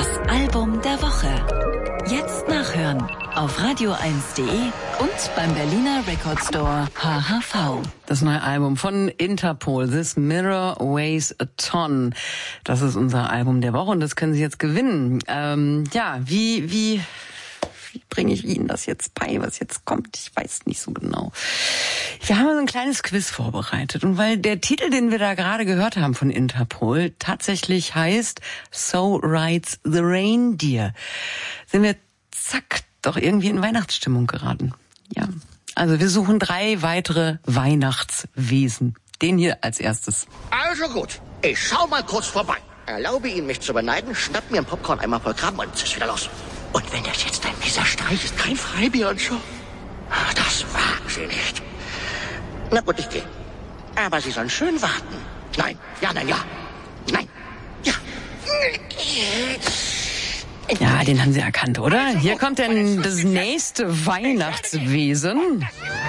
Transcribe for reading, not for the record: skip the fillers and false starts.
Das Album der Woche. Jetzt nachhören auf radio1.de und beim Berliner Record Store HHV. Das neue Album von Interpol, This Mirror Weighs a Ton. Das ist unser Album der Woche und das können Sie jetzt gewinnen. Wie bringe ich Ihnen das jetzt bei, was jetzt kommt? Ich weiß nicht so genau. Wir haben so ein kleines Quiz vorbereitet und weil der Titel, den wir da gerade gehört haben von Interpol, tatsächlich heißt So Rides the Reindeer, sind wir doch irgendwie in Weihnachtsstimmung geraten. Ja, also wir suchen 3 weitere Weihnachtswesen. Den hier als erstes. Also gut, ich schau mal kurz vorbei. Erlaube Ihnen, mich zu beneiden, schnapp mir einen Popcorn einmal voll Graben und es ist wieder los. Und wenn das jetzt ein mieser Streich ist, kein Freibier und so. Das wagen Sie nicht. Na gut, ich gehe. Aber Sie sollen schön warten. Nein, ja, nein, ja. Nein, ja. Ja, den haben Sie erkannt, oder? Hier kommt denn das nächste Weihnachtswesen.